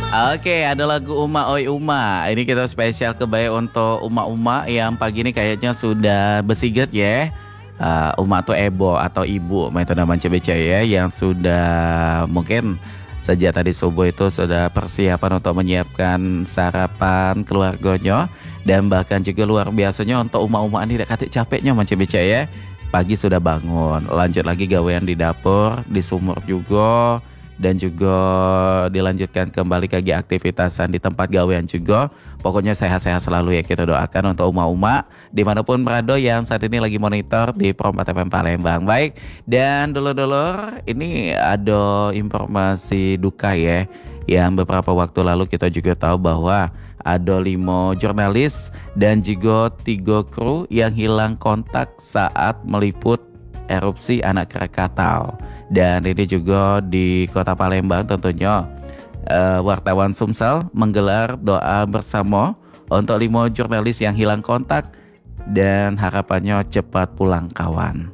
Oke, ada lagu Uma Oi Uma. Ini kita spesial kebaya untuk Uma-Uma yang pagi ini kayaknya sudah bersigat ya. Uma atau Ebo atau Ibu, itu nama CBC ya, yang sudah mungkin sejak tadi subuh itu sudah persiapan untuk menyiapkan sarapan keluarganya. Dan bahkan juga luar biasanya untuk Uma-Uma ini tidak katik capeknya CBC ya. Pagi sudah bangun, lanjut lagi gawean di dapur, di sumur juga, dan juga dilanjutkan kembali ke aktivitasan di tempat gawean juga. Pokoknya sehat-sehat selalu ya, kita doakan untuk Uma-Uma dimanapun berada yang saat ini lagi monitor di Pro 4 FM Palembang. Baik, dan dulur-dulur, ini ada informasi duka ya, yang beberapa waktu lalu kita juga tahu bahwa ada 5 jurnalis dan juga 3 kru yang hilang kontak saat meliput erupsi anak Krakatau. Dan ini juga di kota Palembang tentunya wartawan Sumsel menggelar doa bersama untuk 5 jurnalis yang hilang kontak dan harapannya cepat pulang kawan.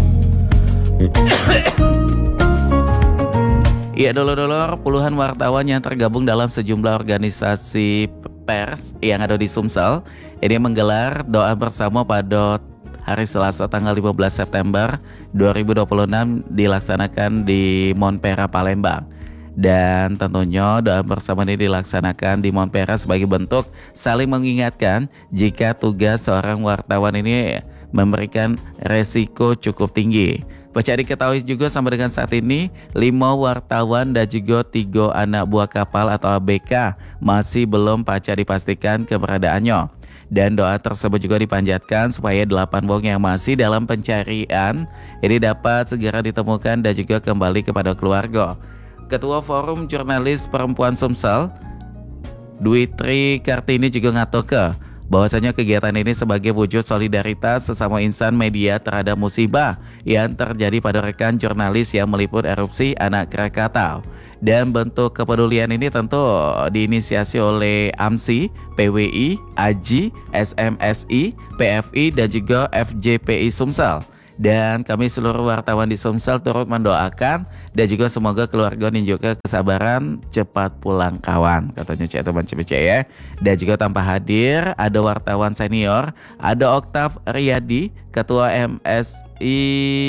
Iya dulur-dulur, puluhan wartawan yang tergabung dalam sejumlah organisasi pers yang ada di Sumsel ini menggelar doa bersama pada hari Selasa tanggal 15 September 2026 dilaksanakan di Monpera Palembang. Dan tentunya doa bersama ini dilaksanakan di Monpera sebagai bentuk saling mengingatkan jika tugas seorang wartawan ini memberikan resiko cukup tinggi. Percaya diketahui juga sampai dengan saat ini 5 wartawan dan juga 3 anak buah kapal atau ABK masih belum paca dipastikan keberadaannya. Dan doa tersebut juga dipanjatkan supaya 8 wong yang masih dalam pencarian ini dapat segera ditemukan dan juga kembali kepada keluarga. Ketua Forum Jurnalis Perempuan Sumsel, Dwi Tri Kartini juga ngatoke bahwasanya kegiatan ini sebagai wujud solidaritas sesama insan media terhadap musibah yang terjadi pada rekan jurnalis yang meliput erupsi anak Krakatau. Dan bentuk kepedulian ini tentu diinisiasi oleh AMSI, PWI, AJI, SMSI, PFI, dan juga FJPI Sumsel. Dan kami seluruh wartawan di Sumsel turut mendoakan dan juga semoga keluarga ninjuka kesabaran cepat pulang kawan, katanya Cik Teman CBC ya. Dan juga tanpa hadir ada wartawan senior, ada Oktav Riyadi, Ketua MSI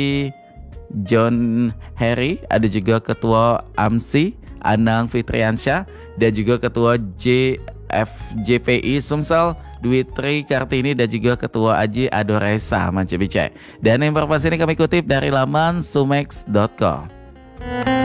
John Harry, ada juga Ketua AMSI Anang Fitriansyah, dan juga Ketua JFJPI Sumsel Dwi Tri Kartini, dan juga Ketua AJI Adoresa Mancebicai. Dan informasi ini kami kutip dari laman sumex.com.